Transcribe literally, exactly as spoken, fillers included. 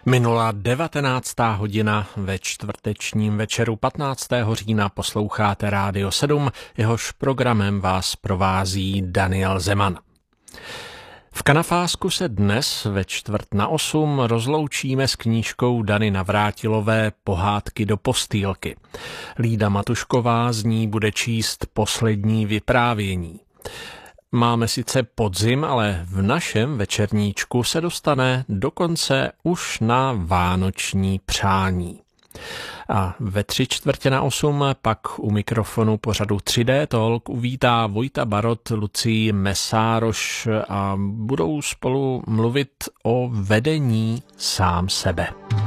Minula devatenáctá hodina ve čtvrtečním večeru patnáctého října posloucháte Rádio sedm, jehož programem vás provází Daniel Zeman. V Kanafásku se dnes ve čtvrt na osm rozloučíme s knížkou Dany Navrátilové Pohádky do postýlky. Lída Matušková z ní bude číst poslední vyprávění. Máme sice podzim, ale v našem večerníčku se dostane dokonce už na vánoční přání. A ve tři čtvrtě na osm pak u mikrofonu pořadu tři dé Talk uvítá Vojta Barot, Lucii Mesároš a budou spolu mluvit o vedení sám sebe.